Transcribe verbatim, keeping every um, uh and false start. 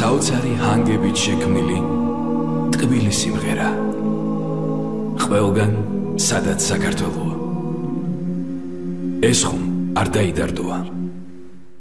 საოცარი ჰანგებით შექმნილი ტკბილი სიმღერა. ყველგან სადაც საქართველოა. ეს ხომ არ დაიდარდოა.